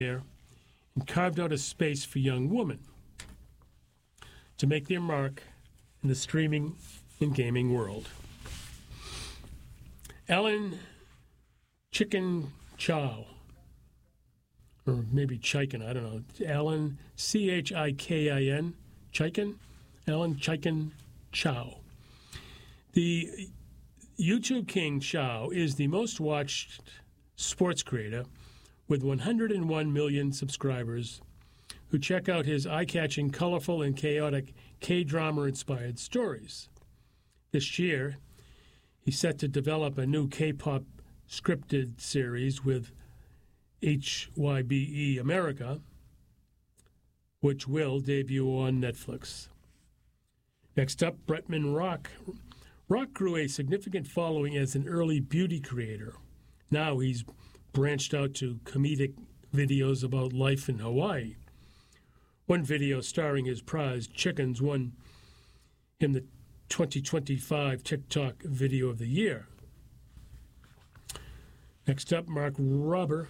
and carved out a space for young women to make their mark in the streaming and gaming world. Ellen Chicken Chow, or maybe Chaikin, I don't know. Ellen, Chikin, Chaikin, Ellen Chaikin Chow. The YouTube King Chow is the most watched sports creator with 101 million subscribers who check out his eye-catching, colorful, and chaotic K-drama-inspired stories. This year, he's set to develop a new K-pop scripted series with HYBE America, which will debut on Netflix. Next up, Bretman Rock. Rock grew a significant following as an early beauty creator. Now he's branched out to comedic videos about life in Hawaii. One video starring his prized chickens won him the 2025 TikTok Video of the Year. Next up, Mark Rober,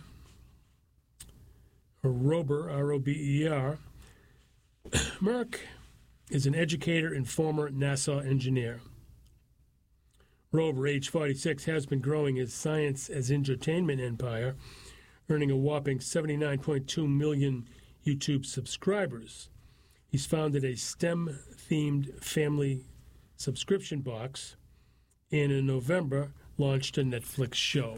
R-O-B-E-R. Mark is an educator and former NASA engineer. Rober, age 46, has been growing his science as entertainment empire, earning a whopping 79.2 million YouTube subscribers. He's founded a STEM-themed family subscription box and in November launched a Netflix show.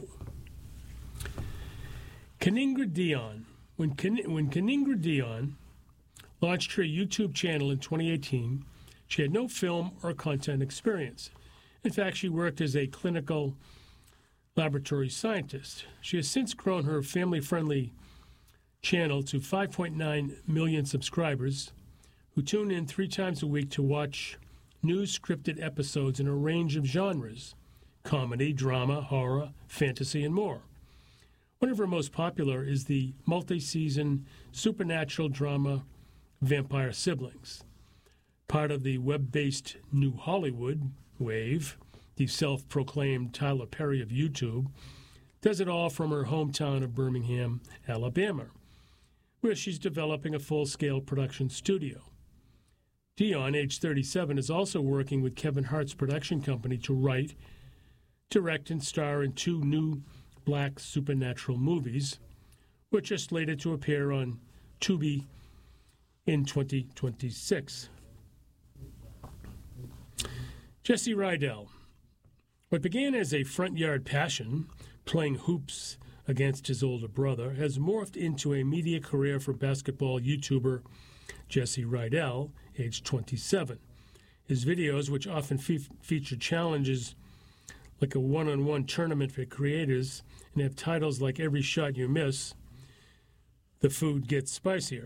Kaningra Dion. When Kaningra Dion launched her YouTube channel in 2018, she had no film or content experience. In fact, she worked as a clinical laboratory scientist. She has since grown her family-friendly channel to 5.9 million subscribers who tune in 3 times a week to watch new scripted episodes in a range of genres: comedy, drama, horror, fantasy, and more. One of her most popular is the multi-season supernatural drama Vampire Siblings. Part of the web-based New Hollywood wave, the self-proclaimed Tyler Perry of YouTube, does it all from her hometown of Birmingham, Alabama, where she's developing a full-scale production studio. Dion, age 37, is also working with Kevin Hart's production company to write, direct, and star in 2 new black supernatural movies, which are slated to appear on Tubi in 2026. Jesse Rydell. What began as a front-yard passion, playing hoops against his older brother, has morphed into a media career for basketball YouTuber Jesse Rydell, age 27. His videos, which often feature challenges like a one-on-one tournament for creators and have titles like Every Shot You Miss, The Food Gets Spicier.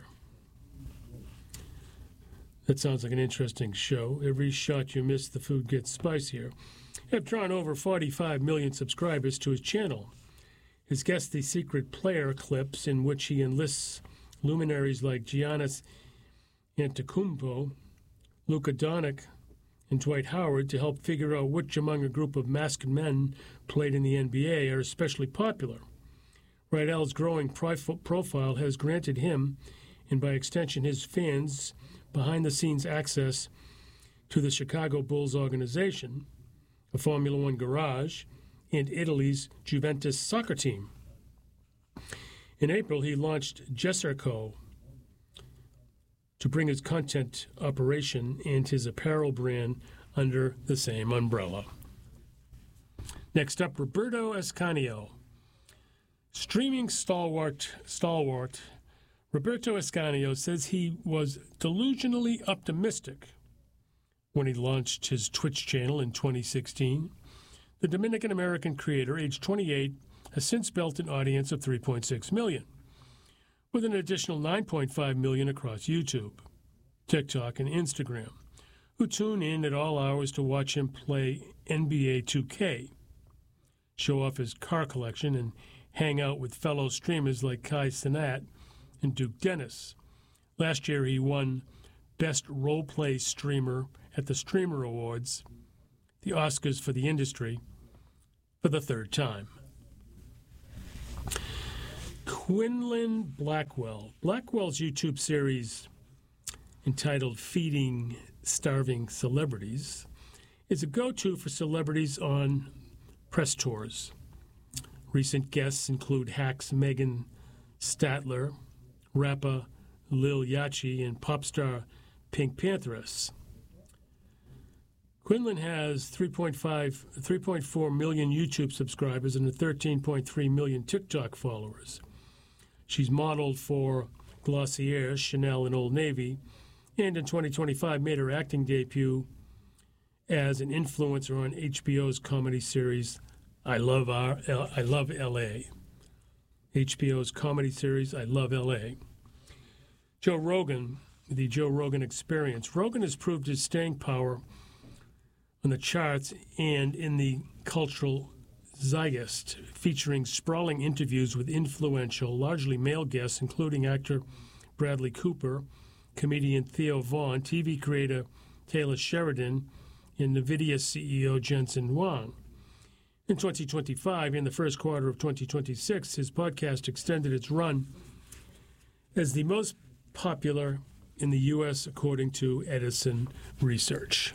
That sounds like an interesting show. Every shot you miss, the food gets spicier. Have drawn over 45 million subscribers to his channel. His Guess the Secret Player clips, in which he enlists luminaries like Giannis Antetokounmpo, Luka Doncic, and Dwight Howard to help figure out which among a group of masked men played in the NBA are especially popular. Rydell's growing profile has granted him, and by extension his fans, behind-the-scenes access to the Chicago Bulls organization, a Formula One garage, and Italy's Juventus soccer team. In April, he launched Jesserco to bring his content operation and his apparel brand under the same umbrella. Next up, Roberto Escanio. Streaming stalwart Roberto Escanio says he was delusionally optimistic when he launched his Twitch channel in 2016. The Dominican-American creator, age 28, has since built an audience of 3.6 million, with an additional 9.5 million across YouTube, TikTok, and Instagram, who tune in at all hours to watch him play NBA 2K, show off his car collection, and hang out with fellow streamers like Kai Cenat and Duke Dennis. Last year, he won Best Role-Play Streamer at the Streamer Awards, the Oscars for the industry, for the 3rd time. Quinlan Blackwell. Blackwell's YouTube series entitled Feeding Starving Celebrities is a go-to for celebrities on press tours. Recent guests include hacks Megan Statler, rapper Lil Yachty, and pop star Pink Pantheress. Quinlan has 3.4 million YouTube subscribers and 13.3 million TikTok followers. She's modeled for Glossier, Chanel, and Old Navy, and in 2025 made her acting debut as an influencer on HBO's comedy series I Love L.A. HBO's comedy series I Love L.A. Joe Rogan, the Joe Rogan Experience. Rogan has proved his staying power on the charts and in the cultural zeitgeist, featuring sprawling interviews with influential, largely male guests, including actor Bradley Cooper, comedian Theo Vaughn, TV creator Taylor Sheridan, and NVIDIA CEO Jensen Huang. In 2025, in the first quarter of 2026, his podcast extended its run as the most popular in the U.S., according to Edison Research.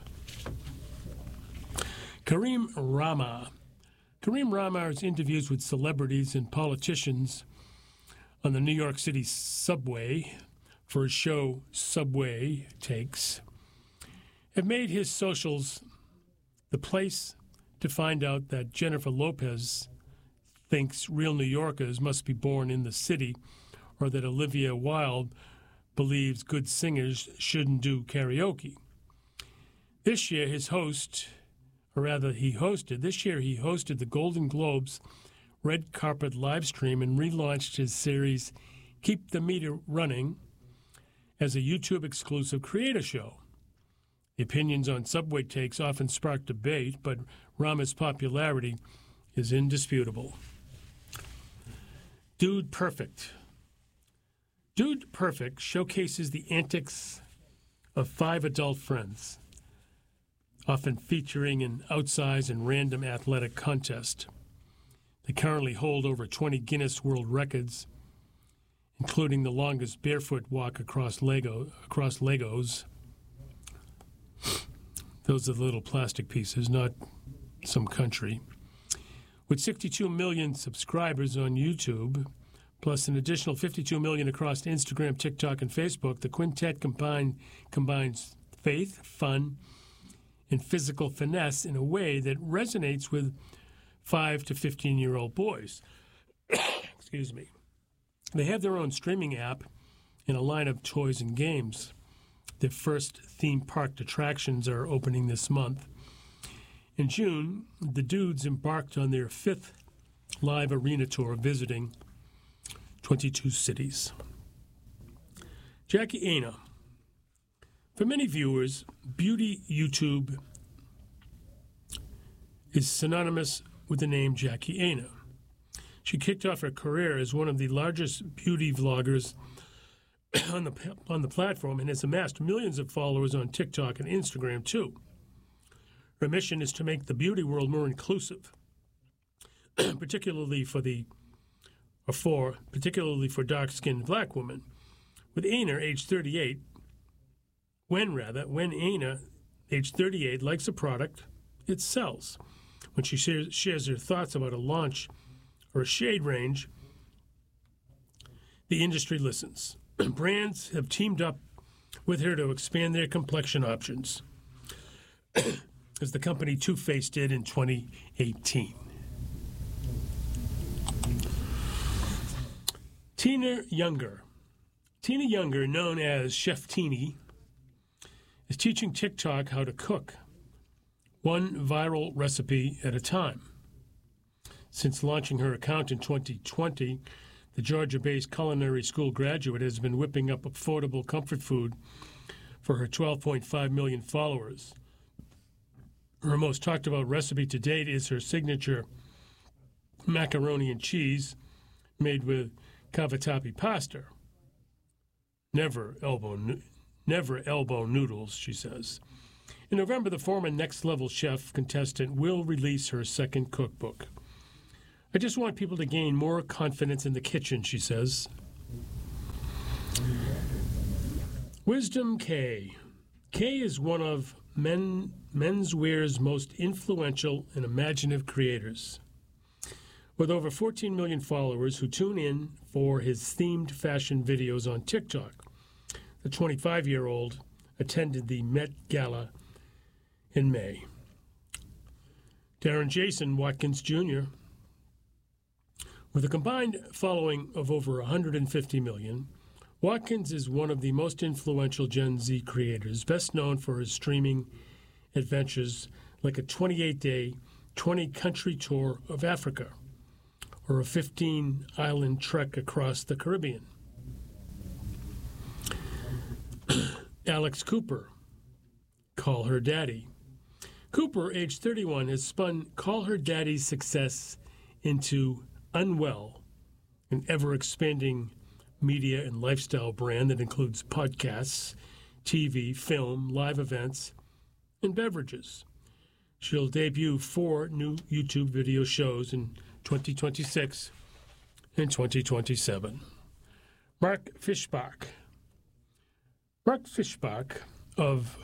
Kareem Rama. Kareem Rama's interviews with celebrities and politicians on the New York City subway for his show Subway Takes have made his socials the place to find out that Jennifer Lopez thinks real New Yorkers must be born in the city, or that Olivia Wilde believes good singers shouldn't do karaoke. This year he hosted the Golden Globes red carpet live stream and relaunched his series Keep the Meter Running as a YouTube exclusive creator show. The opinions on Subway Takes often spark debate, but Rama's popularity is indisputable. Dude Perfect. Dude Perfect showcases the antics of 5 adult friends, often featuring an outsized and random athletic contest. They currently hold over 20 Guinness World Records, including the longest barefoot walk across Legos. Those are the little plastic pieces, not some country. With 62 million subscribers on YouTube, plus an additional 52 million across Instagram, TikTok, and Facebook, the quintet combines faith, fun, and physical finesse in a way that resonates with 5 to 15-year-old boys. Excuse me. They have their own streaming app and a line of toys and games. Their first theme park attractions are opening this month. In June, the Dudes embarked on their 5th live arena tour, visiting 22 cities. Jackie Aina. For many viewers, beauty YouTube is synonymous with the name Jackie Aina. She kicked off her career as one of the largest beauty vloggers on the platform and has amassed millions of followers on TikTok and Instagram too. Her mission is to make the beauty world more inclusive, particularly for dark-skinned black women. With Aina, age 38, when Aina, age 38, likes a product, it sells. When she shares her thoughts about a launch or a shade range, the industry listens. Brands have teamed up with her to expand their complexion options, as the company Too Faced did in 2018. Tina Younger. Tina Younger, known as Chef Teeny, is teaching TikTok how to cook, one viral recipe at a time. Since launching her account in 2020, the Georgia-based culinary school graduate has been whipping up affordable comfort food for her 12.5 million followers. Her most talked about recipe to date is her signature macaroni and cheese made with cavatappi pasta. Never elbow noodles, she says. In November, the former Next Level Chef contestant will release her second cookbook. I just want people to gain more confidence in the kitchen, she says. Wisdom K. K is one of menswear's most influential and imaginative creators. With over 14 million followers who tune in for his themed fashion videos on TikTok, the 25-year-old attended the Met Gala in May. Darren Jason Watkins Jr., with a combined following of over 150 million, Watkins is one of the most influential Gen Z creators, best known for his streaming adventures like a 28-day, 20-country tour of Africa or a 15-island trek across the Caribbean. Alex Cooper, Call Her Daddy. Cooper, age 31, has spun Call Her Daddy's success into Unwell, an ever-expanding media and lifestyle brand that includes podcasts, TV, film, live events, and beverages. She'll debut 4 new YouTube video shows in 2026 and 2027. Mark Fischbach. Mark Fischbach of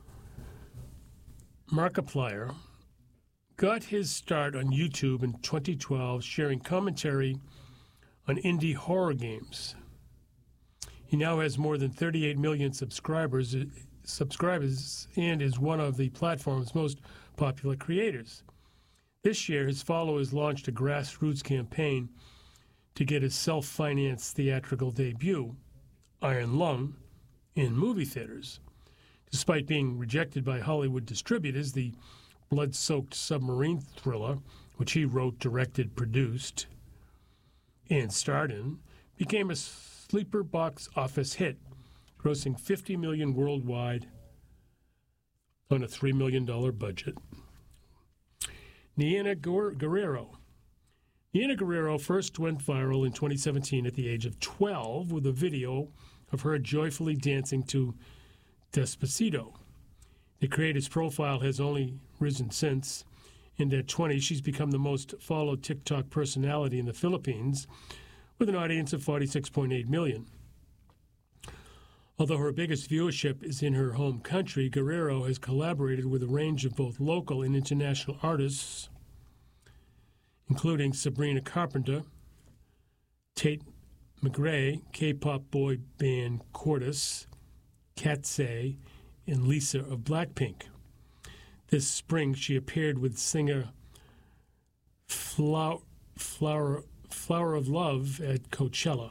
Markiplier got his start on YouTube in 2012, sharing commentary on indie horror games. He now has more than 38 million subscribers and is one of the platform's most popular creators. This year, his followers launched a grassroots campaign to get his self-financed theatrical debut, Iron Lung, in movie theaters. Despite being rejected by Hollywood distributors, the blood-soaked submarine thriller, which he wrote, directed, produced, and starred in, became a sleeper box office hit, grossing $50 million worldwide on a $3 million budget. Niena Guerrero. Niena Guerrero first went viral in 2017 at the age of 12 with a video of her joyfully dancing to Despacito. The creator's profile has only risen since, and at 20, she's become the most followed TikTok personality in the Philippines, with an audience of 46.8 million. Although her biggest viewership is in her home country, Guerrero has collaborated with a range of both local and international artists, including Sabrina Carpenter, Tate McRae, K-pop boy band Cordis, Katsay, and Lisa of Blackpink. This spring, she appeared with singer Flower of Love at Coachella.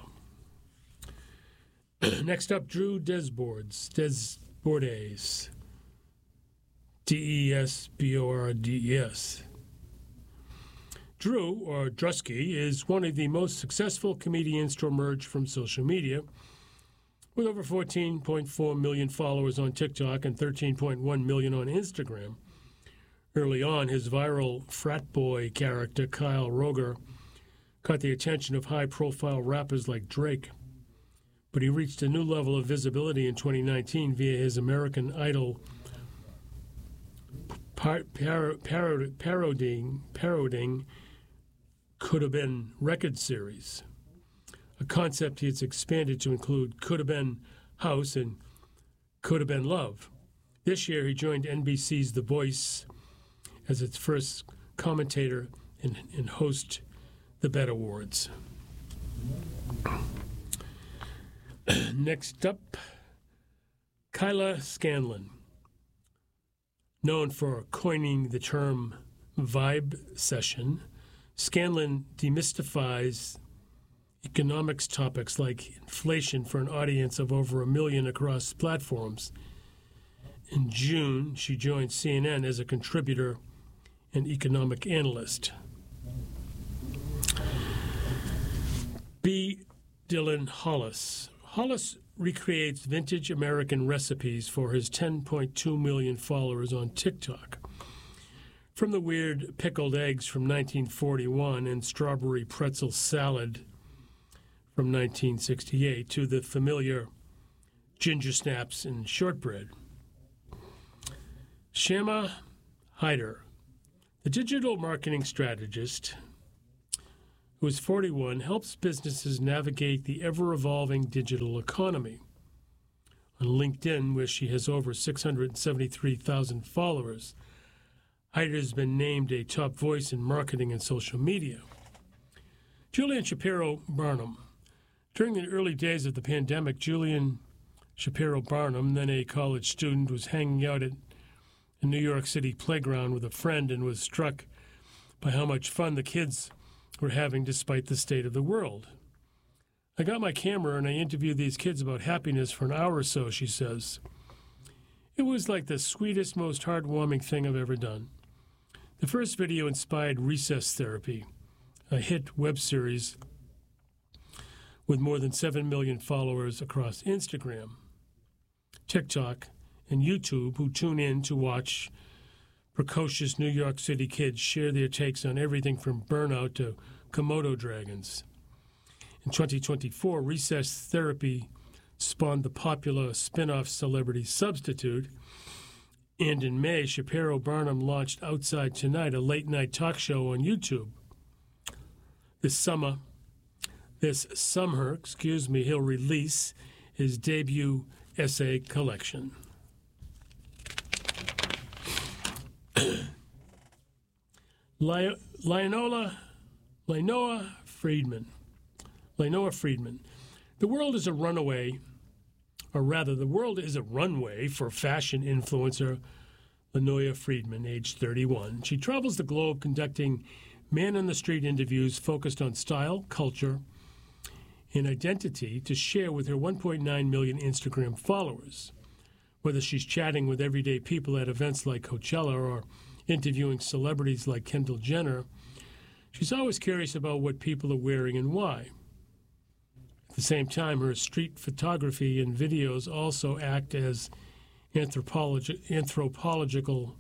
Next up, Drew Desbordes, Desbordes. Drew, or Drusky, is one of the most successful comedians to emerge from social media, with over 14.4 million followers on TikTok and 13.1 million on Instagram. Early on, his viral frat boy character, Kyle Roger, caught the attention of high-profile rappers like Drake. But he reached a new level of visibility in 2019 via his American Idol parodying Could Have Been record series, a concept he has expanded to include Could Have Been House and Could Have Been Love. This year, he joined NBC's The Voice as its first commentator and host the BET Awards. Next up, Kyla Scanlon. Known for coining the term vibe session, Scanlon demystifies economics topics like inflation for an audience of over 1 million across platforms. In June, she joined CNN as a contributor and economic analyst. B. Dylan Hollis. Hollis recreates vintage American recipes for his 10.2 million followers on TikTok. From the weird pickled eggs from 1941 and strawberry pretzel salad from 1968 to the familiar ginger snaps and shortbread. Shama Hyder, the digital marketing strategist who is 41, helps businesses navigate the ever-evolving digital economy. On LinkedIn, where she has over 673,000 followers, Hyder has been named a top voice in marketing and social media. Julian Shapiro Barnum. During the early days of the pandemic, Julian Shapiro Barnum, then a college student, was hanging out at a New York City playground with a friend and was struck by how much fun the kids were having despite the state of the world. I got my camera and I interviewed these kids about happiness for an hour or so, she says. It was like the sweetest, most heartwarming thing I've ever done. The first video inspired Recess Therapy, a hit web series with more than 7 million followers across Instagram, TikTok, and YouTube, who tune in to watch precocious New York City kids share their takes on everything from burnout to Komodo dragons. In 2024, Recess Therapy spawned the popular spin-off Celebrity Substitute, and in May, Shapiro Barnum launched Outside Tonight, a late-night talk show on YouTube. This summer, he'll release his debut essay collection. Leonora Friedman. The world is a runway for fashion influencer Lenoya Friedman, age 31. She travels the globe conducting man-on-the-street interviews focused on style, culture, and identity to share with her 1.9 million Instagram followers. Whether she's chatting with everyday people at events like Coachella or interviewing celebrities like Kendall Jenner, she's always curious about what people are wearing and why. At the same time, her street photography and videos also act as anthropological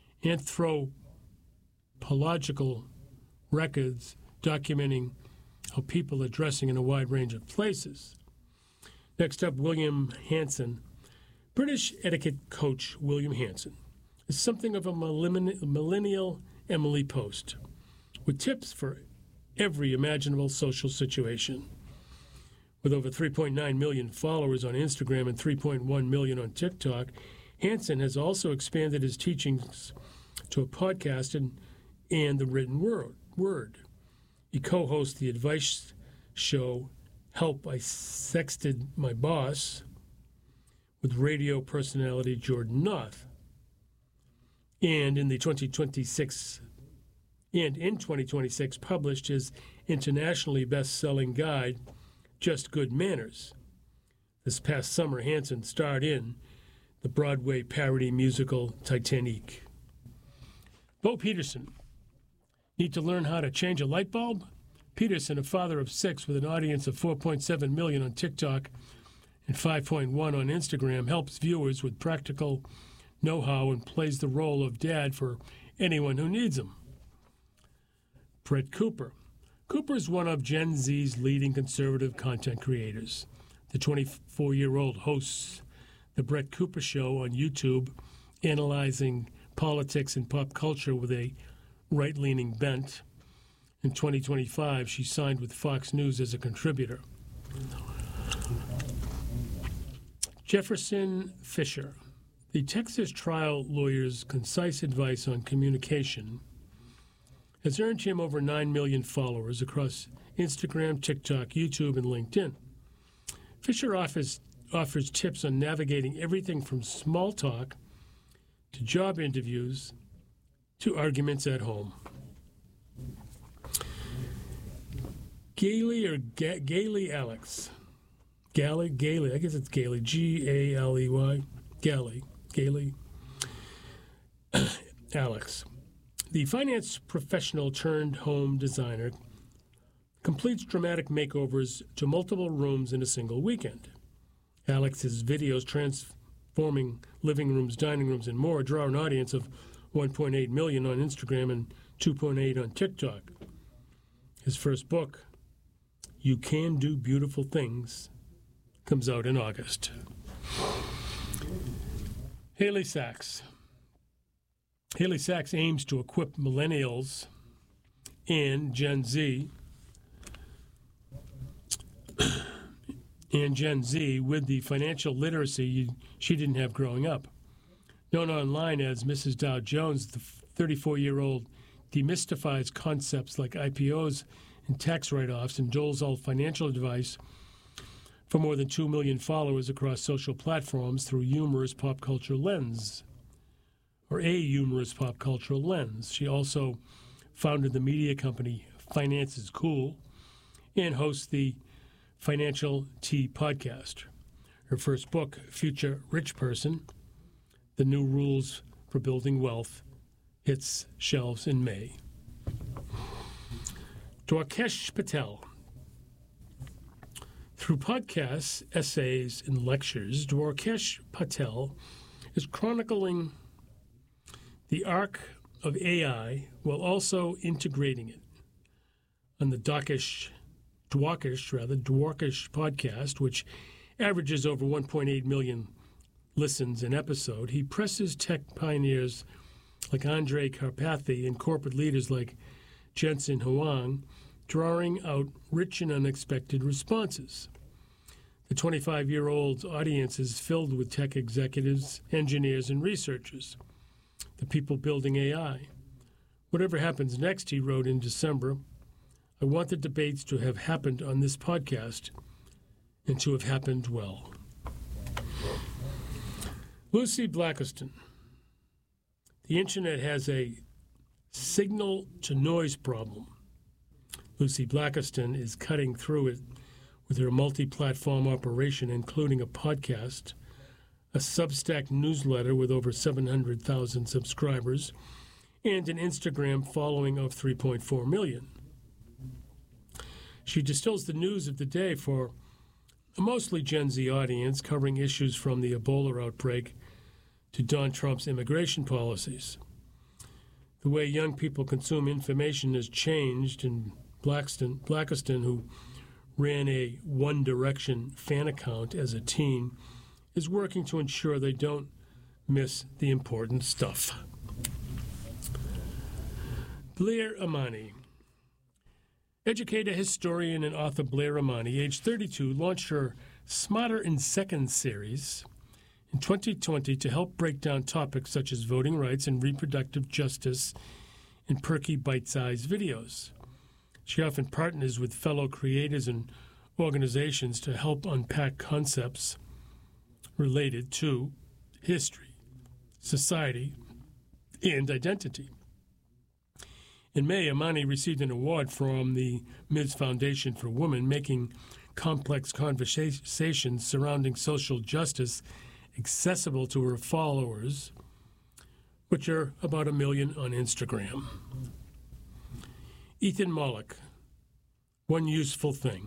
records documenting how people are dressing in a wide range of places. Next up, William Hanson. British etiquette coach William Hanson is something of a millennial Emily Post, with tips for every imaginable social situation. With over 3.9 million followers on Instagram and 3.1 million on TikTok, Hanson has also expanded his teachings to a podcast and the written word. He co-hosts the advice show Help, I Sexted My Boss with radio personality Jordan Noth. And in 2026 published his internationally best-selling guide, Just Good Manners. This past summer, Hanson starred in the Broadway parody musical Titanic. Bo Peterson. Need to learn how to change a light bulb? Peterson, a father of 6 with an audience of 4.7 million on TikTok and 5.1 on Instagram, helps viewers with practical know-how and plays the role of dad for anyone who needs him. Brett Cooper. Cooper is one of Gen Z's leading conservative content creators. The 24-year-old hosts The Brett Cooper Show on YouTube, analyzing politics and pop culture with a right-leaning bent. In 2025, she signed with Fox News as a contributor. Jefferson Fisher. The Texas trial lawyer's concise advice on communication has earned him over 9 million followers across Instagram, TikTok, YouTube, and LinkedIn. Fisher offers tips on navigating everything from small talk to job interviews to arguments at home. Gailey Alex. Gailey, I guess it's Gailey, G-A-L-E-Y, Gailey Alex. The finance professional turned home designer completes dramatic makeovers to multiple rooms in a single weekend. Alex's videos transforming living rooms, dining rooms, and more draw an audience of 1.8 million on Instagram and 2.8 on TikTok. His first book, You Can Do Beautiful Things, comes out in August. Haley Sachs. Haley Sachs aims to equip millennials and Gen Z and Gen Z with the financial literacy she didn't have growing up. Known online as Mrs. Dow Jones, the 34-year-old demystifies concepts like IPOs and tax write-offs and doles out financial advice for more than 2 million followers across social platforms through a humorous pop culture lens. She also founded the media company Finance is Cool and hosts the Financial Tea podcast. Her first book, Future Rich Person, The New Rules for Building Wealth, hits shelves in May. Dwarkesh Patel. Through podcasts, essays, and lectures, Dwarkesh Patel is chronicling the arc of AI while also integrating it. On the Dwarkesh podcast, which averages over 1.8 million listens an episode, he presses tech pioneers like Andre Karpathy and corporate leaders like Jensen Huang, drawing out rich and unexpected responses. The 25-year-old's audience is filled with tech executives, engineers, and researchers, the people building AI. Whatever happens next, he wrote in December, I want the debates to have happened on this podcast and to have happened well. Lucy Blackiston. The internet has a signal-to-noise problem. Lucy Blackiston is cutting through it with her multi-platform operation, including a podcast, a Substack newsletter with over 700,000 subscribers, and an Instagram following of 3.4 million. She distills the news of the day for a mostly Gen Z audience, covering issues from the Ebola outbreak to Donald Trump's immigration policies. The way young people consume information has changed, and Blackiston, who ran a One Direction fan account as a teen, is working to ensure they don't miss the important stuff. Blair Imani. Educator, historian, and author Blair Imani, age 32, launched her Smarter in Seconds series in 2020 to help break down topics such as voting rights and reproductive justice in perky, bite-sized videos. She often partners with fellow creators and organizations to help unpack concepts related to history, society, and identity. In May, Imani received an award from the Ms. Foundation for Women, making complex conversations surrounding social justice accessible to her followers, which are about 1 million on Instagram. Ethan Mollick, One Useful Thing.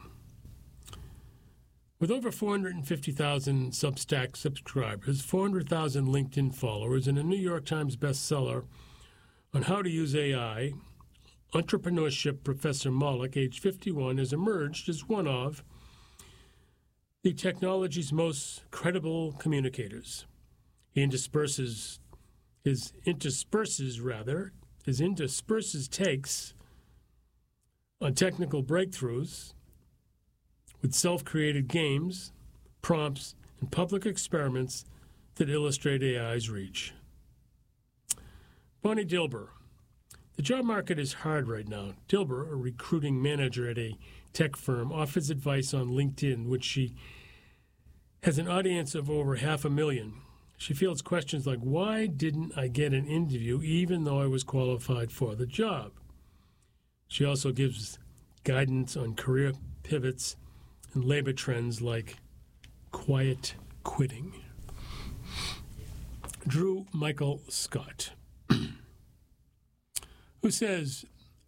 With over 450,000 Substack subscribers, 400,000 LinkedIn followers, and a New York Times bestseller on how to use AI, entrepreneurship professor Mollick, age 51, has emerged as one of the technology's most credible communicators. He intersperses takes on technical breakthroughs with self-created games, prompts, and public experiments that illustrate AI's reach. Bonnie Dilber. The job market is hard right now. Dilber, a recruiting manager at a tech firm, offers advice on LinkedIn, which she has an audience of over 500,000. She fields questions like, why didn't I get an interview even though I was qualified for the job? She also gives guidance on career pivots and labor trends like quiet quitting. Drew Michael Scott, who says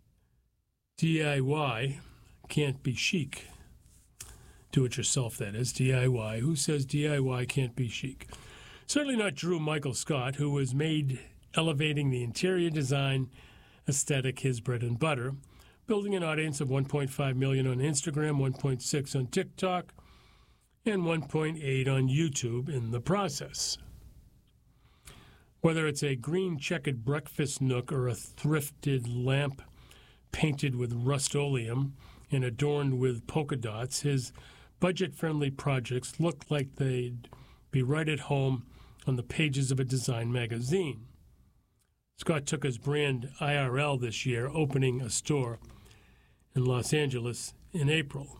DIY can't be chic. Do-it-yourself, that is, DIY. Who says DIY can't be chic? Certainly not Drew Michael Scott, who has made elevating the interior design aesthetic his bread and butter, building an audience of 1.5 million on Instagram, 1.6 on TikTok, and 1.8 on YouTube in the process. Whether it's a green checkered breakfast nook or a thrifted lamp painted with Rust-Oleum and adorned with polka dots, his budget-friendly projects look like they'd be right at home on the pages of a design magazine. Scott took his brand IRL this year, opening a store in Los Angeles in April.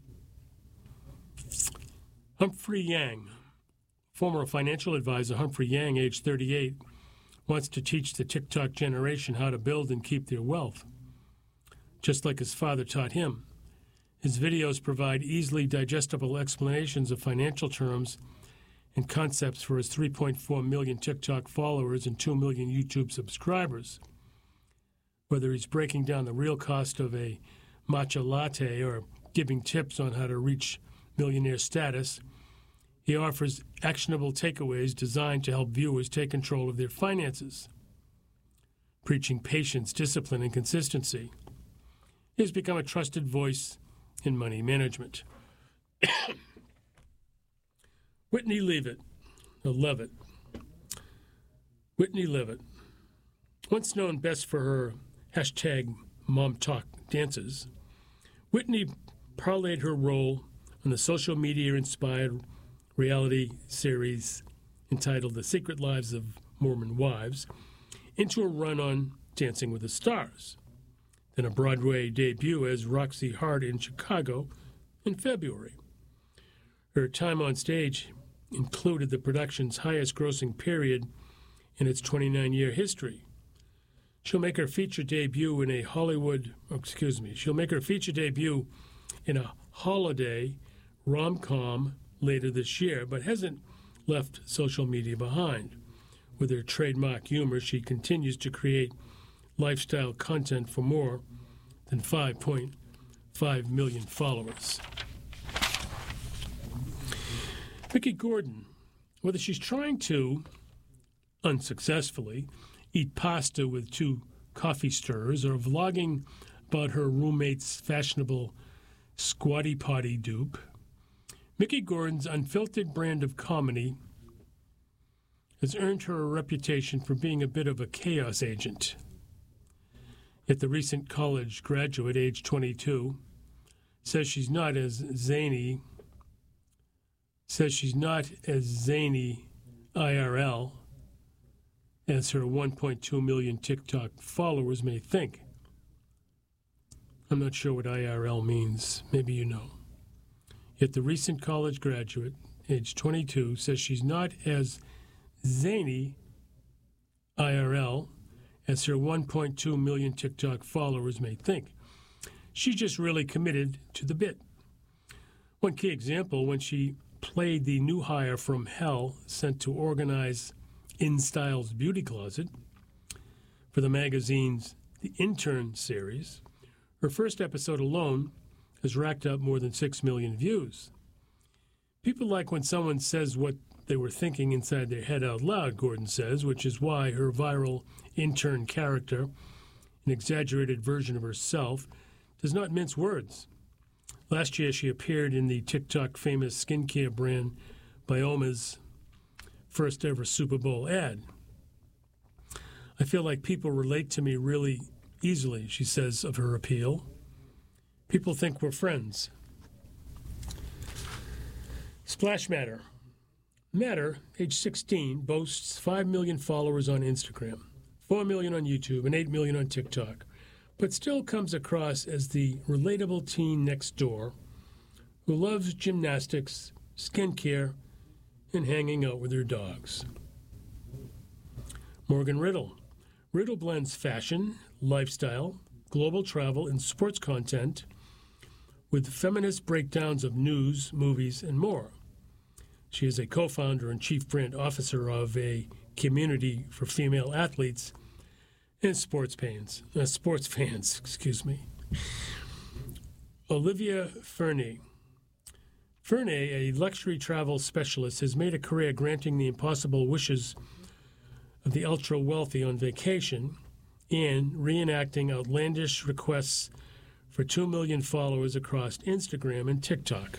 Humphrey Yang. Former financial advisor Humphrey Yang, age 38, wants to teach the TikTok generation how to build and keep their wealth, just like his father taught him. His videos provide easily digestible explanations of financial terms and concepts for his 3.4 million TikTok followers and 2 million YouTube subscribers. Whether he's breaking down the real cost of a matcha latte or giving tips on how to reach millionaire status, he offers actionable takeaways designed to help viewers take control of their finances. Preaching patience, discipline, and consistency, he has become a trusted voice in money management. Whitney Leavitt. Whitney Leavitt, once known best for her hashtag Mom Talk dances, Whitney parlayed her role on the social media-inspired reality series entitled The Secret Lives of Mormon Wives into a run on Dancing with the Stars, then a Broadway debut as Roxy Hart in Chicago in February. Her time on stage included the production's highest-grossing period in its 29-year history. She'll make her feature debut in a holiday rom-com later this year, but hasn't left social media behind. With her trademark humor, she continues to create lifestyle content for more than 5.5 million followers. Vicki Gordon, whether she's trying to, unsuccessfully, eat pasta with 2 coffee stirrers or vlogging about her roommate's fashionable squatty potty dupe, Vicki Gordon's unfiltered brand of comedy has earned her a reputation for being a bit of a chaos agent. Yet the recent college graduate, age 22, says she's not as zany IRL as her 1.2 million TikTok followers may think. I'm not sure what IRL means. Maybe you know. Yet the recent college graduate, age 22, says she's not as zany IRL as her 1.2 million TikTok followers may think. She's just really committed to the bit. One key example, when she played the new hire from hell sent to organize InStyle's beauty closet for the magazine's The Intern series, her first episode alone has racked up more than 6 million views. People like when someone says what they were thinking inside their head out loud, Gordon says, which is why her viral intern character, an exaggerated version of herself, does not mince words. Last year, she appeared in the TikTok famous skincare brand Bioma's first ever Super Bowl ad. I feel like people relate to me really easily, she says of her appeal. People think we're friends. Splash Matter. Matter, age 16, boasts 5 million followers on Instagram, 4 million on YouTube, and 8 million on TikTok, but still comes across as the relatable teen next door who loves gymnastics, skincare, and hanging out with her dogs. Morgan Riddle. Riddle blends fashion, lifestyle, global travel, and sports content with feminist breakdowns of news, movies, and more. She is a co-founder and chief brand officer of a community for female athletes and sports fans. Olivia Ferney. Ferney, a luxury travel specialist, has made a career granting the impossible wishes of the ultra-wealthy on vacation and reenacting outlandish requests for 2 million followers across Instagram and TikTok.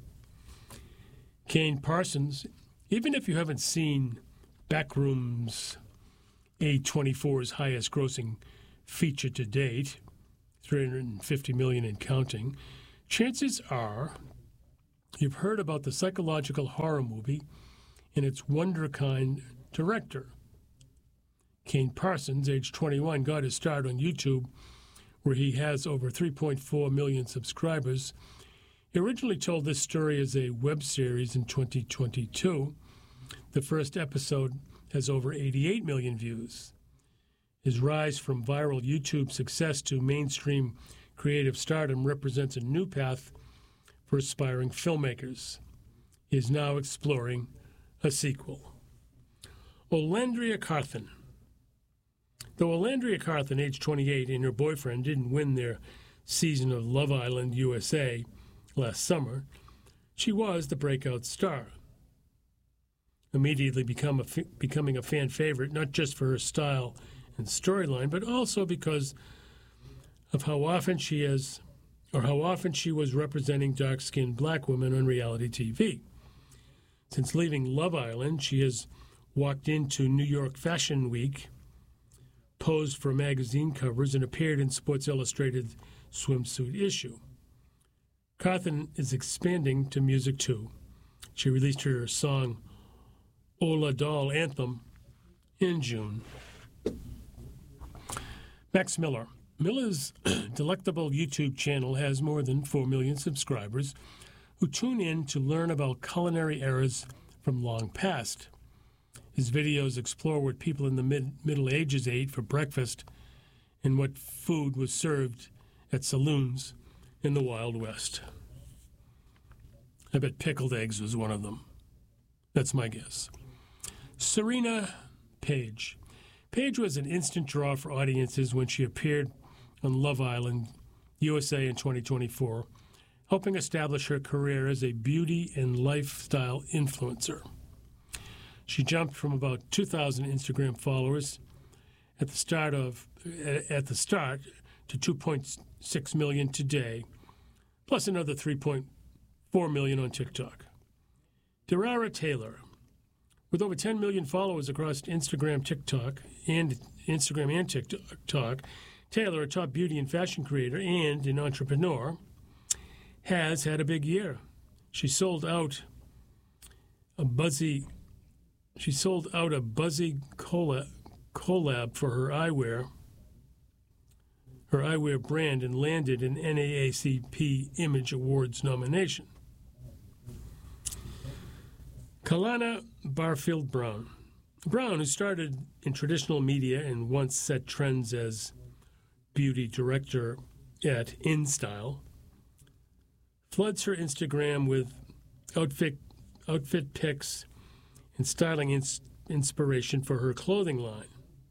Kane Parsons, even if you haven't seen Backrooms A24's highest grossing feature to date, $350 million and counting, chances are You've heard about the psychological horror movie and its wonderkind director. Kane Parsons, age 21, got his start on YouTube, where he has over 3.4 million subscribers. He originally told this story as a web series in 2022. The first episode has over 88 million views. His rise from viral YouTube success to mainstream creative stardom represents a new path for aspiring filmmakers. He is now exploring a sequel. Olandria Carthen. Though Olandria Carthen, age 28, and her boyfriend didn't win their season of Love Island USA last summer, she was the breakout star, immediately becoming a fan favorite, not just for her style and storyline, but also because of how often she was representing dark-skinned black women on reality TV. Since leaving Love Island, she has walked into New York Fashion Week, posed for magazine covers, and appeared in Sports Illustrated swimsuit issue. Carthen is expanding to music too. She released her song Ola Doll Anthem in June. Max Miller. Miller's delectable YouTube channel has more than 4 million subscribers who tune in to learn about culinary eras from long past. His videos explore what people in the Middle Ages ate for breakfast and what food was served at saloons in the Wild West. I bet pickled eggs was one of them. That's my guess. Serena Page. Page was an instant draw for audiences when she appeared on Love Island USA in 2024, helping establish her career as a beauty and lifestyle influencer. She jumped from about 2,000 Instagram followers at the start to 2.6 million today, plus another 3.4 million on TikTok. Derara Taylor. With over 10 million followers across Instagram and TikTok, Taylor, a top beauty and fashion creator and an entrepreneur, has had a big year. She sold out a buzzy collab for her eyewear brand, and landed an NAACP Image Awards nomination. Kalana Barfield Brown. Brown, who started in traditional media and once set trends as beauty director at InStyle, floods her Instagram with outfit pics and styling inspiration for her clothing line,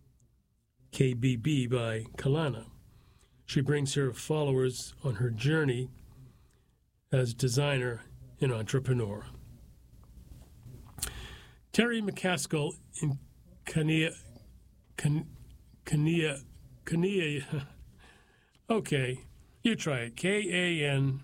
KBB by Kalana. She brings her followers on her journey as designer and entrepreneur. Terry McCaskill in Kania. Okay, you try it. Kaniya.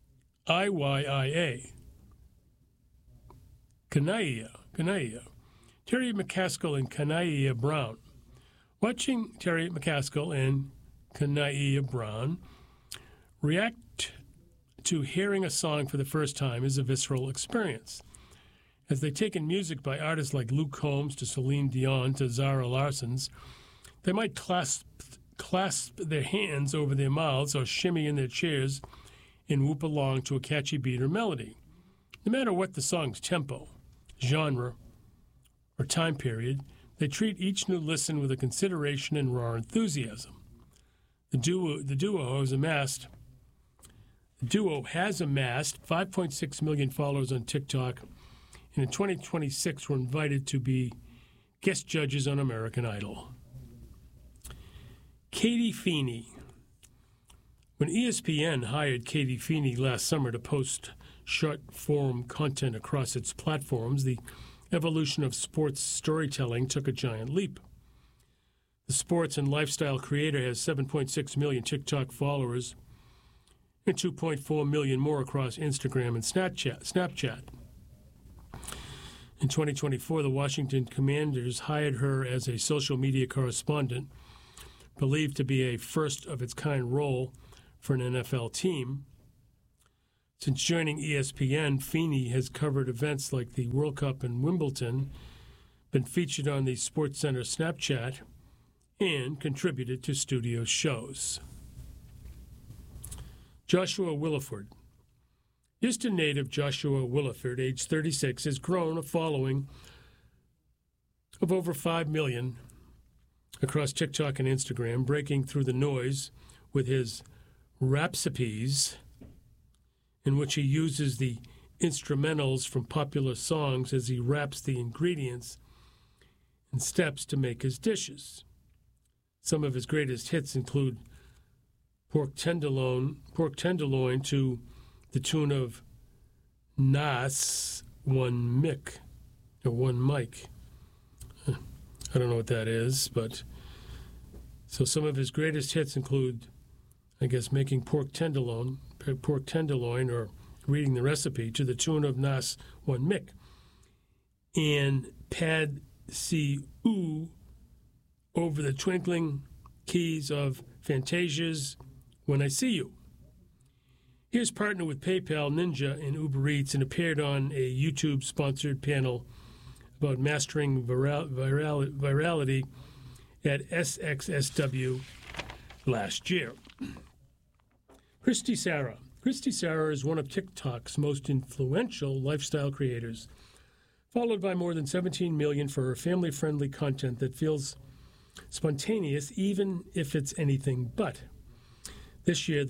Kaniya. Terry McCaskill and Kaniya Brown. Watching Terry McCaskill and Kaniya Brown react to hearing a song for the first time is a visceral experience. As they take in music by artists like Luke Combs to Celine Dion to Zara Larson's, they might clasp their hands over their mouths or shimmy in their chairs and whoop along to a catchy beat or melody. No matter what the song's tempo, genre, or time period, they treat each new listen with a consideration and raw enthusiasm. The duo has amassed 5.6 million followers on TikTok, and in 2026 were invited to be guest judges on American Idol. Katie Feeney. When ESPN hired Katie Feeney last summer to post short-form content across its platforms, the evolution of sports storytelling took a giant leap. The sports and lifestyle creator has 7.6 million TikTok followers and 2.4 million more across Instagram and Snapchat. In 2024, the Washington Commanders hired her as a social media correspondent, believed to be a first-of-its-kind role for an NFL team. Since joining ESPN, Feeney has covered events like the World Cup and Wimbledon, been featured on the SportsCenter Snapchat, and contributed to studio shows. Joshua Williford. Houston native Joshua Williford, age 36, has grown a following of over 5 million across TikTok and Instagram, breaking through the noise with his Rapsipes, in which he uses the instrumentals from popular songs as he raps the ingredients and steps to make his dishes. Some of his greatest hits include pork tenderloin to the tune of Nas One Mic, or One Mic. I don't know what that is, but so some of his greatest hits include, I guess, making pork tenderloin, or reading the recipe to the tune of Nas One Mic, and Pad See Ooh over the twinkling keys of Fantasia's When I See You. He has partnered with PayPal, Ninja, and Uber Eats and appeared on a YouTube-sponsored panel about mastering virality at SXSW last year. Christy Sarah. Christy Sarah is one of TikTok's most influential lifestyle creators, followed by more than 17 million for her family-friendly content that feels spontaneous, even if it's anything but. This year,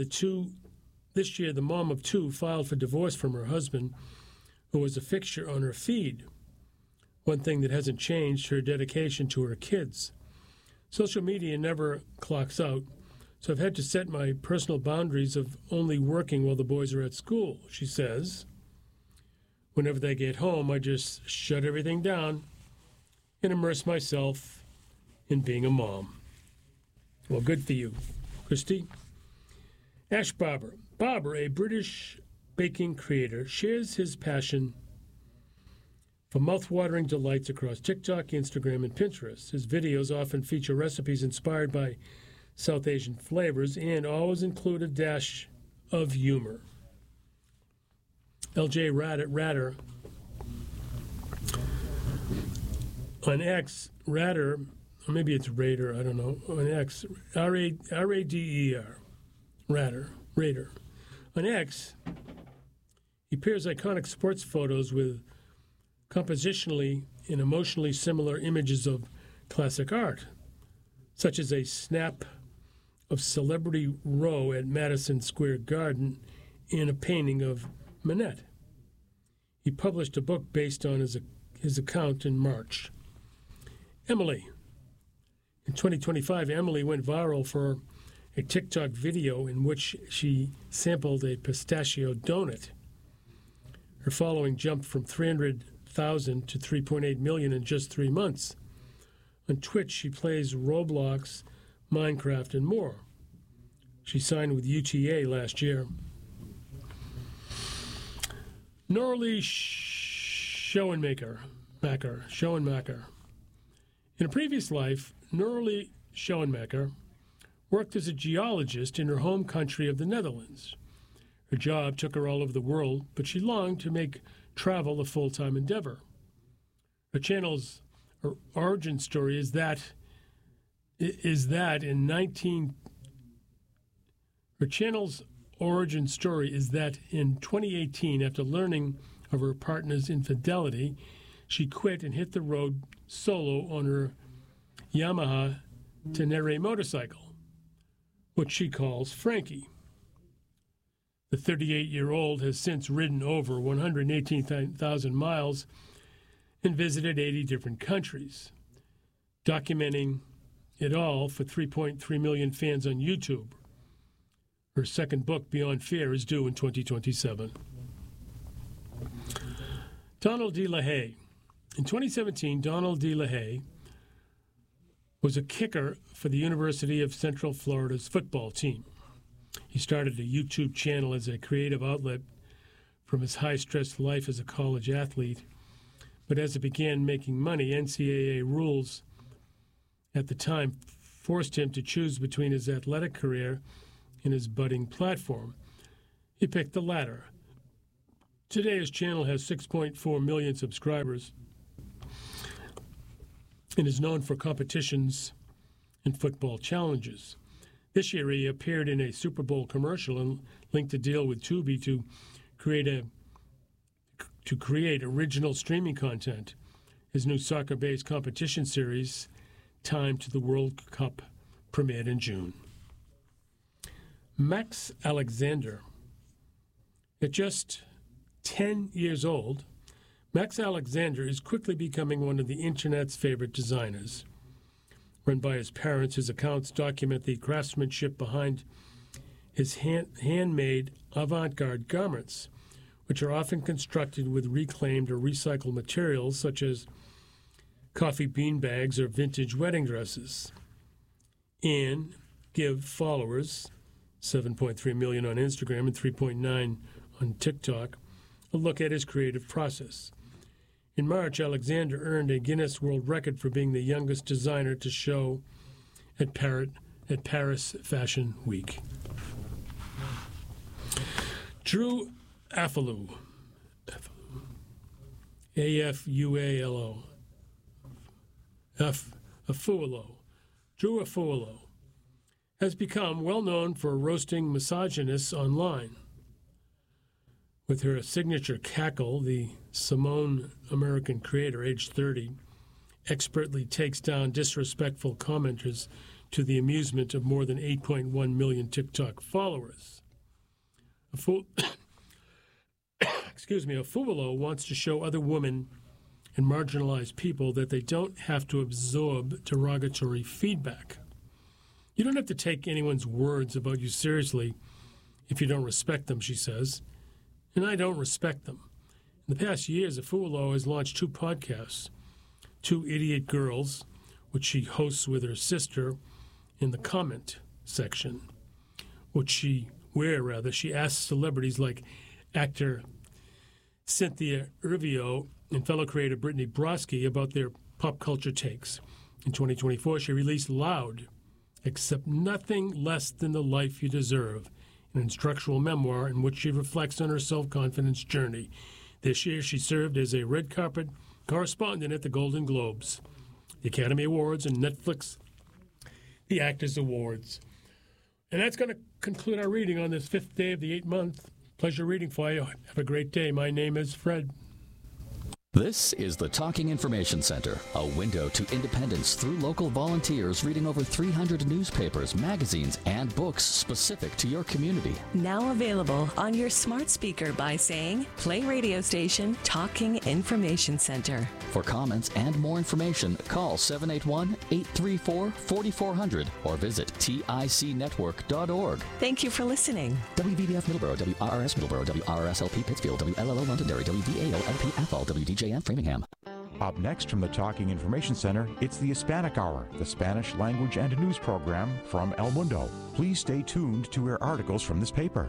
the mom of two filed for divorce from her husband, who was a fixture on her feed. One thing that hasn't changed, her dedication to her kids. Social media never clocks out, so I've had to set my personal boundaries of only working while the boys are at school, she says. Whenever they get home, I just shut everything down and immerse myself in being a mom. Well, good for you, Christy. Ash Barber. Barber, a British baking creator, shares his passion for mouth-watering delights across TikTok, Instagram, and Pinterest. His videos often feature recipes inspired by South Asian flavors and always include a dash of humor. LJ Ratter on X, Ratter, or maybe it's Raider, I don't know, on X, R-A-D-E-R, Raider. On X, he pairs iconic sports photos with compositionally and emotionally similar images of classic art, such as a snap of Celebrity Row at Madison Square Garden and a painting of Manette. He published a book based on his account in March. Emily. In 2025, Emily went viral for a TikTok video in which she sampled a pistachio donut. Her following jumped from 300,000 to 3.8 million in just 3 months. On Twitch, she plays Roblox, Minecraft, and more. She signed with UTA last year. Norley Schoenmaker. In a previous life, Norley Schoenmaker worked as a geologist in her home country of the Netherlands. Her job took her all over the world, but she longed to make travel a full-time endeavor. Her channel's origin story is that in 2018, after learning of her partner's infidelity, she quit and hit the road solo on her Yamaha Tenere motorcycle, which she calls Frankie. The 38-year-old has since ridden over 118,000 miles and visited 80 different countries, documenting it all for 3.3 million fans on YouTube. Her second book, Beyond Fear, is due in 2027. Donald D. LaHaye. In 2017, Donald D. LaHaye was a kicker for the University of Central Florida's football team. He started a YouTube channel as a creative outlet from his high-stress life as a college athlete, but as it began making money, NCAA rules at the time forced him to choose between his athletic career and his budding platform. He picked the latter, Today, his channel has 6.4 million subscribers and is known for competitions and football challenges. This year, he appeared in a Super Bowl commercial and linked a deal with Tubi to create original streaming content. His new soccer-based competition series, Time to the World Cup, premiered in June. Max Alexander. At just 10 years old, Max Alexander is quickly becoming one of the Internet's favorite designers. Run by his parents, his accounts document the craftsmanship behind his handmade avant-garde garments, which are often constructed with reclaimed or recycled materials such as coffee bean bags or vintage wedding dresses. And give followers, 7.3 million on Instagram and 3.9 on TikTok, a look at his creative process. In March, Alexander earned a Guinness World Record for being the youngest designer to show at Paris Fashion Week. Drew Afualo, A-F-U-A-L-O, Drew Afualo, has become well known for roasting misogynists online. With her signature cackle, the Simone American creator, aged 30, expertly takes down disrespectful commenters to the amusement of more than 8.1 million TikTok followers. Afualo wants to show other women and marginalized people that they don't have to absorb derogatory feedback. You don't have to take anyone's words about you seriously if you don't respect them, she says. And I don't respect them. In the past years, Afualo has launched 2 podcasts, Two Idiot Girls, which she hosts with her sister in the comment section, where she asks celebrities like actor Cynthia Erivo and fellow creator Brittany Broski about their pop culture takes. In 2024, she released Loud, Accept Nothing Less Than the Life You Deserve, an instructional memoir in which she reflects on her self-confidence journey. This year, she served as a red carpet correspondent at the Golden Globes, the Academy Awards, and Netflix, the Actors Awards. And that's going to conclude our reading on this 5th day of the 8th month. Pleasure reading for you. Have a great day. My name is Fred. This is the Talking Information Center, a window to independence through local volunteers reading over 300 newspapers, magazines, and books specific to your community. Now available on your smart speaker by saying, play radio station Talking Information Center. For comments and more information, call 781-834-4400 or visit ticnetwork.org. Thank you for listening. WVBF Middleborough, WRRS Middleborough, WRSLP Pittsfield, WLLO Londonderry, WVAO-LP Athol, WDJM Framingham. Up next from the Talking Information Center, it's the Hispanic Hour, the Spanish language and news program from El Mundo. Please stay tuned to hear articles from this paper.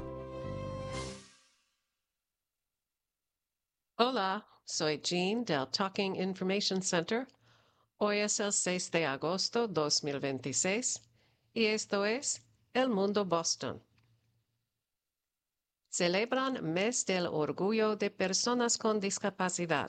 Hola, soy Jean del Talking Information Center. Hoy es el 6 de agosto 2026 y esto es El Mundo Boston. Celebran Mes del Orgullo de Personas con Discapacidad.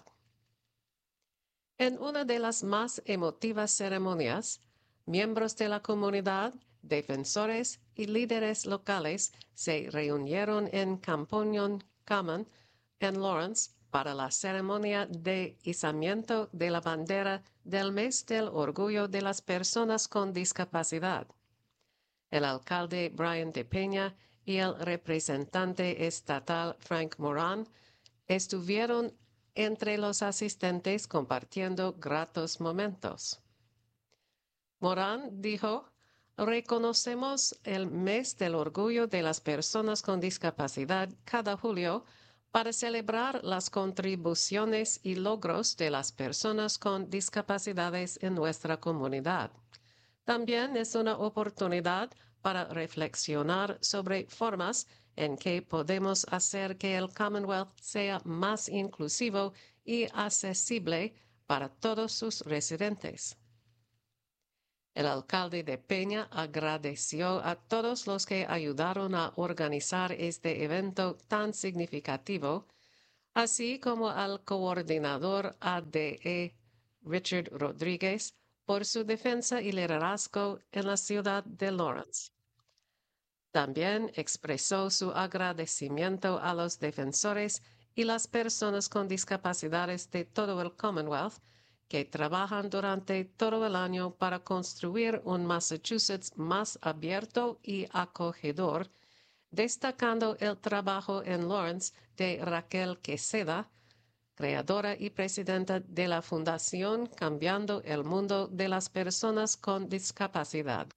En una de las más emotivas ceremonias, miembros de la comunidad, defensores y líderes locales se reunieron en Campoñón Common, en Lawrence, para la ceremonia de izamiento de la bandera del Mes del Orgullo de las Personas con Discapacidad. El alcalde Brian de Peña y el representante estatal Frank Moran estuvieron entre los asistentes compartiendo gratos momentos. Moran dijo, reconocemos el Mes del Orgullo de las Personas con Discapacidad cada julio para celebrar las contribuciones y logros de las personas con discapacidades en nuestra comunidad. También es una oportunidad para reflexionar sobre formas en que podemos hacer que el Commonwealth sea más inclusivo y accesible para todos sus residentes. El alcalde de Peña agradeció a todos los que ayudaron a organizar este evento tan significativo, así como al coordinador ADE Richard Rodríguez por su defensa y liderazgo en la ciudad de Lawrence. También expresó su agradecimiento a los defensores y las personas con discapacidades de todo el Commonwealth que trabajan durante todo el año para construir un Massachusetts más abierto y acogedor, destacando el trabajo en Lawrence de Raquel Queseda, creadora y presidenta de la Fundación Cambiando el Mundo de las Personas con Discapacidad.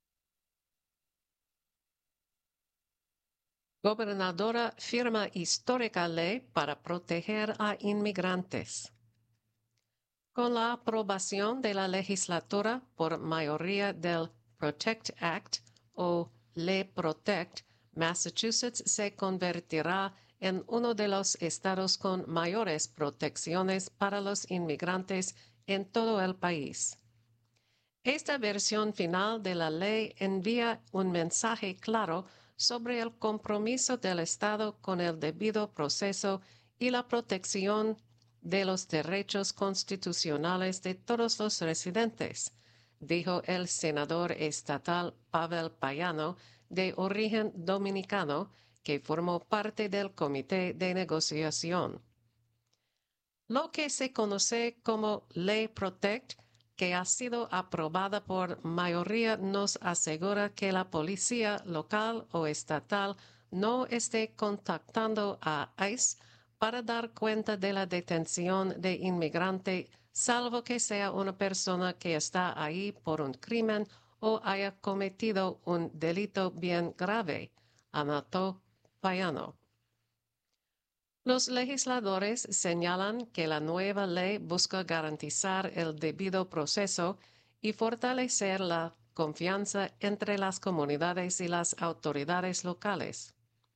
Gobernadora firma histórica ley para proteger a inmigrantes. Con la aprobación de la legislatura por mayoría del Protect Act o Ley Protect, Massachusetts se convertirá en uno de los estados con mayores protecciones para los inmigrantes en todo el país. Esta versión final de la ley envía un mensaje claro sobre el compromiso del Estado con el debido proceso y la protección de los derechos constitucionales de todos los residentes, dijo el senador estatal Pavel Payano, de origen dominicano, que formó parte del comité de negociación. Lo que se conoce como Ley Protect, que ha sido aprobada por mayoría, nos asegura que la policía local o estatal no esté contactando a ICE para dar cuenta de la detención de inmigrante, salvo que sea una persona que está ahí por un crimen o haya cometido un delito bien grave, anotó Payano. Los legisladores señalan que la nueva ley busca garantizar el debido proceso y fortalecer la confianza entre las comunidades y las autoridades locales.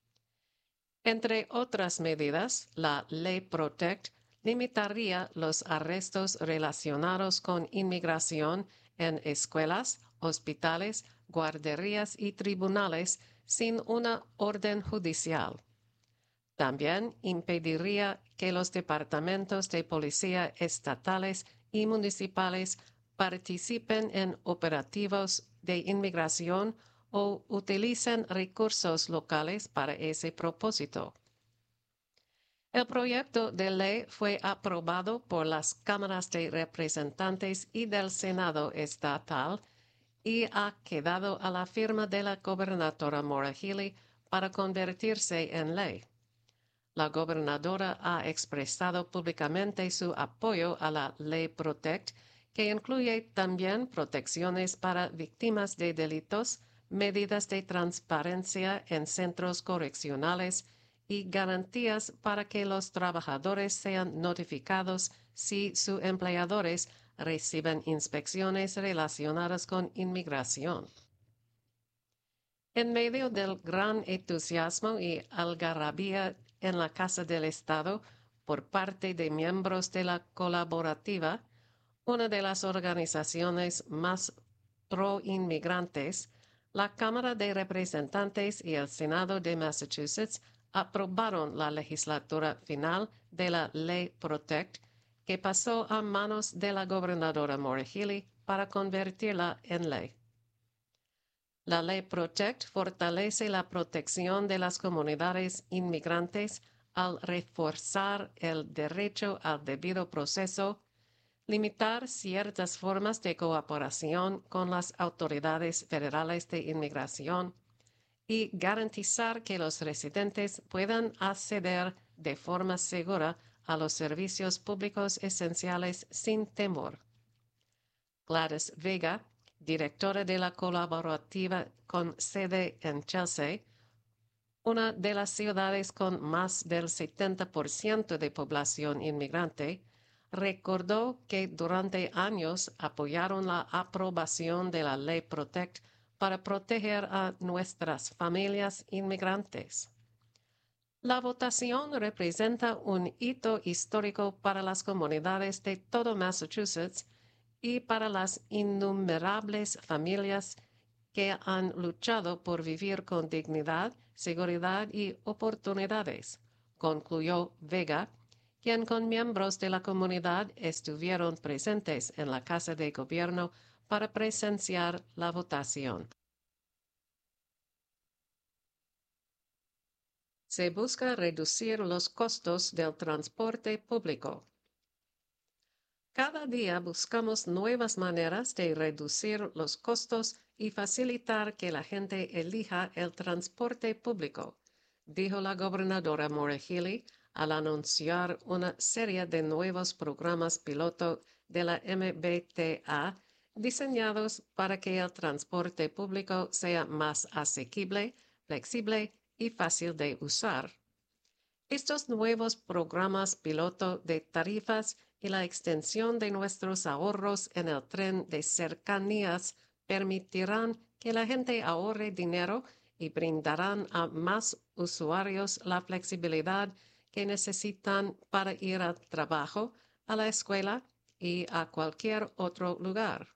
Entre otras medidas, la Ley Protect limitaría los arrestos relacionados con inmigración en escuelas, hospitales, guarderías y tribunales sin una orden judicial. También impediría que los departamentos de policía estatales y municipales participen en operativos de inmigración o utilicen recursos locales para ese propósito. El proyecto de ley fue aprobado por las cámaras de representantes y del Senado estatal y ha quedado a la firma de la gobernadora Maura Healey para convertirse en ley. La gobernadora ha expresado públicamente su apoyo a la Ley Protect, que incluye también protecciones para víctimas de delitos, medidas de transparencia en centros correccionales y garantías para que los trabajadores sean notificados si sus empleadores reciben inspecciones relacionadas con inmigración. En medio del gran entusiasmo y algarabía en la Casa del Estado por parte de miembros de la colaborativa, una de las organizaciones más pro-inmigrantes, la Cámara de Representantes y el Senado de Massachusetts aprobaron la legislatura final de la Ley Protect, que pasó a manos de la gobernadora Maura Healey para convertirla en ley. La Ley Protect fortalece la protección de las comunidades inmigrantes al reforzar el derecho al debido proceso, limitar ciertas formas de cooperación con las autoridades federales de inmigración y garantizar que los residentes puedan acceder de forma segura a los servicios públicos esenciales sin temor. Gladys Vega, directora de la colaborativa con sede en Chelsea, una de las ciudades con más del 70% de población inmigrante, recordó que durante años apoyaron la aprobación de la Ley Protect para proteger a nuestras familias inmigrantes. La votación representa un hito histórico para las comunidades de todo Massachusetts y para las innumerables familias que han luchado por vivir con dignidad, seguridad y oportunidades, concluyó Vega, quien con miembros de la comunidad estuvieron presentes en la Casa de Gobierno para presenciar la votación. Se busca reducir los costos del transporte público. Cada día buscamos nuevas maneras de reducir los costos y facilitar que la gente elija el transporte público, dijo la gobernadora Maura Healey al anunciar una serie de nuevos programas piloto de la MBTA diseñados para que el transporte público sea más asequible, flexible y fácil de usar. Estos nuevos programas piloto de tarifas y la extensión de nuestros ahorros en el tren de cercanías permitirán que la gente ahorre dinero y brindarán a más usuarios la flexibilidad que necesitan para ir al trabajo, a la escuela y a cualquier otro lugar.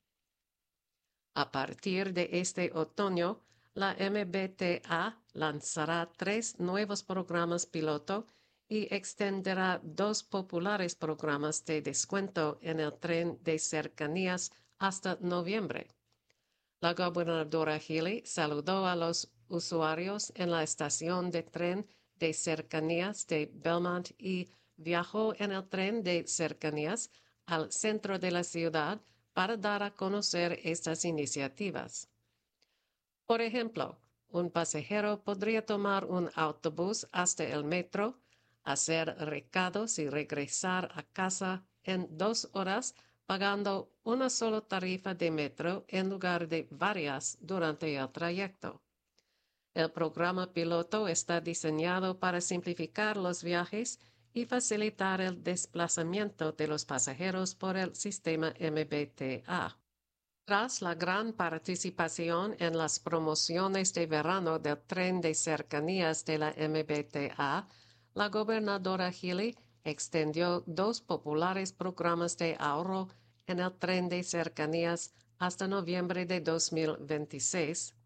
A partir de este otoño, la MBTA lanzará 3 nuevos programas piloto y extenderá 2 populares programas de descuento en el tren de cercanías hasta noviembre. La gobernadora Healey saludó a los usuarios en la estación de tren de cercanías de Belmont y viajó en el tren de cercanías al centro de la ciudad para dar a conocer estas iniciativas. Por ejemplo, un pasajero podría tomar un autobús hasta el metro, hacer recados y regresar a casa en 2 horas pagando una sola tarifa de metro en lugar de varias durante el trayecto. El programa piloto está diseñado para simplificar los viajes y facilitar el desplazamiento de los pasajeros por el sistema MBTA. Tras la gran participación en las promociones de verano del tren de cercanías de la MBTA, la gobernadora Healey extendió 2 populares programas de ahorro en el tren de cercanías hasta noviembre de 2026,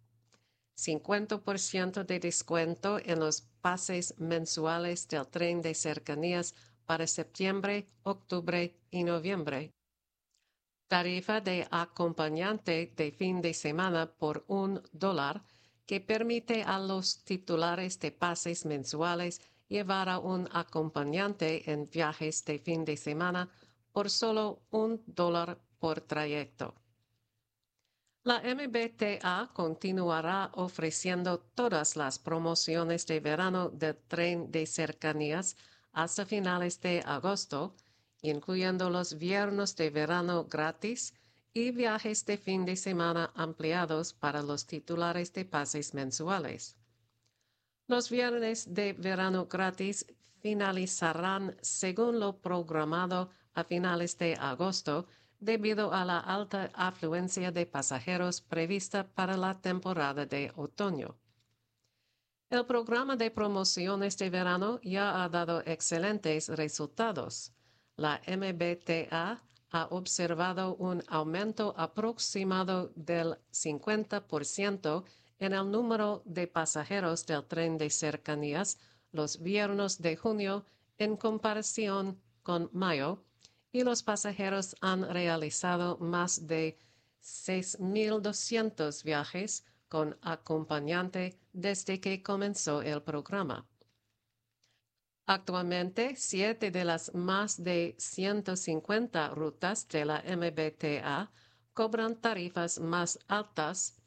50% de descuento en los pases mensuales del tren de cercanías para septiembre, octubre y noviembre. Tarifa de acompañante de fin de semana por $1 que permite a los titulares de pases mensuales llevar a un acompañante en viajes de fin de semana por solo $1 por trayecto. La MBTA continuará ofreciendo todas las promociones de verano del tren de cercanías hasta finales de agosto, incluyendo los viernes de verano gratis y viajes de fin de semana ampliados para los titulares de pases mensuales. Los viernes de verano gratis finalizarán según lo programado a finales de agosto debido a la alta afluencia de pasajeros prevista para la temporada de otoño. El programa de promociones de verano ya ha dado excelentes resultados. La MBTA ha observado un aumento aproximado del 50% en el número de pasajeros del tren de cercanías los viernes de junio en comparación con mayo, y los pasajeros han realizado más de 6,200 viajes con acompañante desde que comenzó el programa. Actualmente, 7 de las más de 150 rutas de la MBTA cobran tarifas más altas,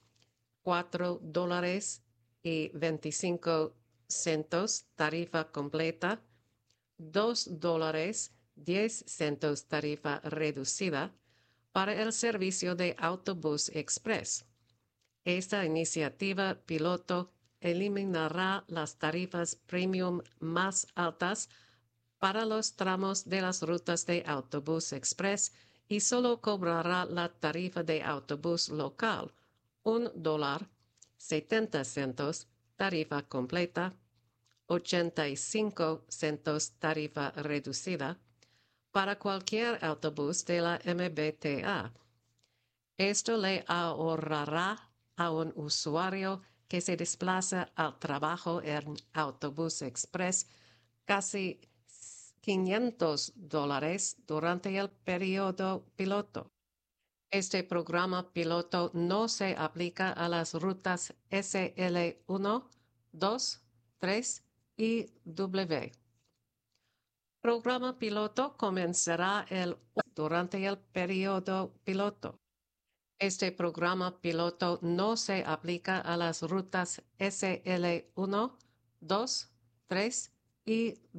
$4.25 tarifa completa, $2.10 tarifa reducida para el servicio de autobús express. Esta iniciativa piloto eliminará las tarifas premium más altas para los tramos de las rutas de autobús express y solo cobrará la tarifa de autobús local, $1.70 tarifa completa, 85 centos tarifa reducida para cualquier autobús de la MBTA. Esto le ahorrará a un usuario que se desplaza al trabajo en autobús express casi $500 durante el periodo piloto. Este programa piloto no se aplica a las rutas SL1, 2, 3 y W. Programa piloto comenzará durante el periodo piloto. Este programa piloto no se aplica a las rutas SL1, 2, 3 y